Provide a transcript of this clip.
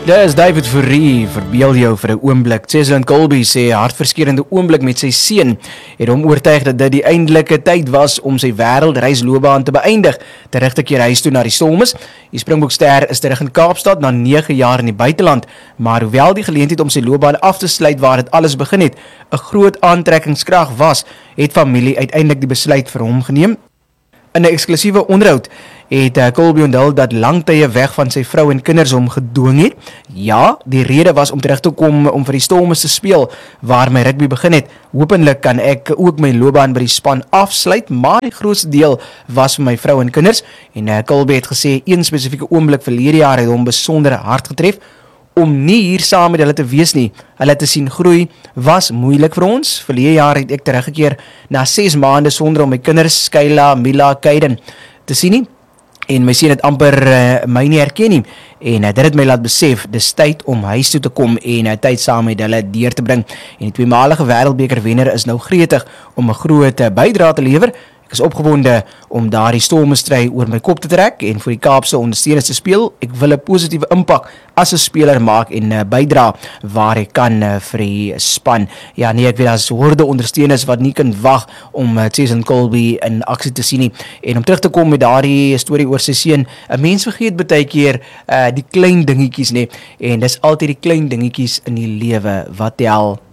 Dis David Fourie, verbeel jou vir 'n oomblik. Cezanne Colby sê 'n hartverskeurende oomblik met sy seun het hom oortuig dat dit die eindelike tyd was om sy wêreldreisloopbaan te beëindig, terug te keer huis toe na die Stormers. Die Springbokster is terug in Kaapstad na 9 jaar in die buiteland, maar hoewel die geleentheid om sy loopbaan af te sluit waar dit alles begin het, 'n groot aantrekkingskrag was, het familie uiteindelik die besluit vir hom geneem. In 'n eksklusiewe onderhoud het Colby onthul dat lang tye weg van sy vrou en kinders hom gedwing het. Ja, die rede was om terug te kom om vir die Stormers te speel waar my rugby begin het. Hopelik kan ek ook my loopbaan by die span afsluit, maar die grootste deel was vir my vrou en kinders. En Colby het gesê een spesifieke oomblik verlede jaar het hom besonder hard getref. Om nie hier saam met hulle te wees nie, hulle te sien groei, was moeilik vir ons. Verlede jaar het ek teruggekeer na 6 maande sonder om my kinders, Skyla, Mila, Kaiden, te sien nie. En my seun het amper my nie herken nie. En dit het my laat besef, dis tyd om huis toe te kom en tyd saam met hulle deur te bring. En die tweemalige wêreldbeker wenner is nou gretig om 'n groot bydrae te lewer. Ek is opgewonde om daardie Stormers-stry oor my kop te trek en vir die Kaapse ondersteuners te speel. Ek wil 'n positiewe impak as 'n speler maak en bydra waar ek kan vir die span. Ja nee, ek weet daar's horde ondersteuners wat nie kan wag om Cezanne Colby in aksie te sien nie. En om terug te kom met daardie storie oor sy seun, 'n mens vergeet baie keer die klein dingetjies, nee, en dis altyd die klein dingetjies in die lewe wat tel.